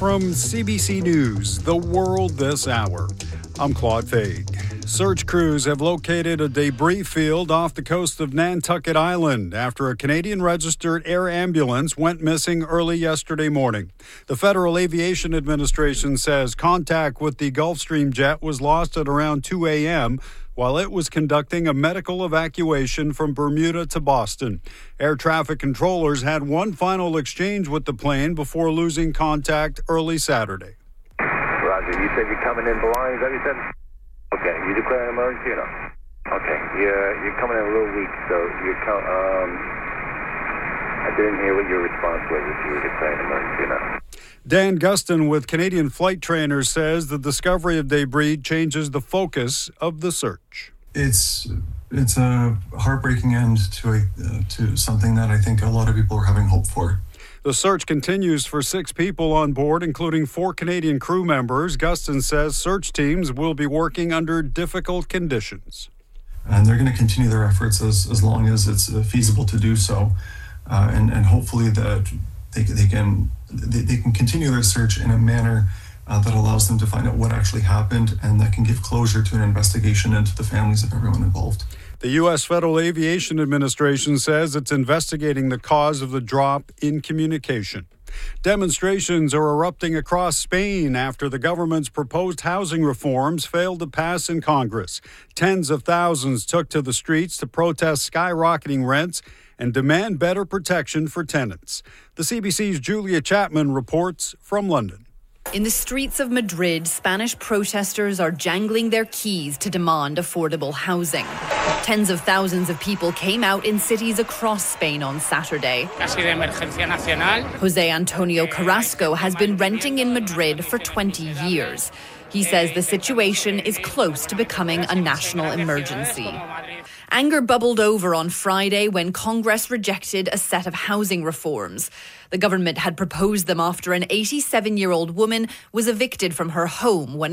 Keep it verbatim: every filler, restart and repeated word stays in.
From C B C News, The World This Hour, I'm Claude Fade. Search crews have located a debris field off the coast of Nantucket Island after a Canadian-registered air ambulance went missing early yesterday morning. The Federal Aviation Administration says contact with the Gulfstream jet was lost at around two a.m. while it was conducting a medical evacuation from Bermuda to Boston. Air traffic controllers had one final exchange with the plane before losing contact early Saturday. Roger, you said you're coming in belongings, is that what you said? Okay, you declare an emergency or no? Okay, you're, you're coming in a little weak, so you're co- um, I didn't hear what your response was if you were declaring an emergency or not. Dan Gustin with Canadian Flight Trainers says the discovery of debris changes the focus of the search. It's it's a heartbreaking end to a, uh, to something that I think a lot of people are having hope for. The search continues for six people on board, including four Canadian crew members. Gustin says search teams will be working under difficult conditions. And they're going to continue their efforts as, as long as it's feasible to do so. Uh, and, and hopefully that they, they can they, they can continue their search in a manner uh, that allows them to find out what actually happened and that can give closure to an investigation into the families of everyone involved. The U S Federal Aviation Administration says it's investigating the cause of the drop in communication. Demonstrations are erupting across Spain after the government's proposed housing reforms failed to pass in Congress. Tens of thousands took to the streets to protest skyrocketing rents and demand better protection for tenants. The C B C's Julia Chapman reports from London. In the streets of Madrid, Spanish protesters are jangling their keys to demand affordable housing. Tens of thousands of people came out in cities across Spain on Saturday. Jose Antonio Carrasco has been renting in Madrid for twenty years. He says the situation is close to becoming a national emergency. Anger bubbled over on Friday when Congress rejected a set of housing reforms. The government had proposed them after an eighty-seven-year-old woman was evicted from her home when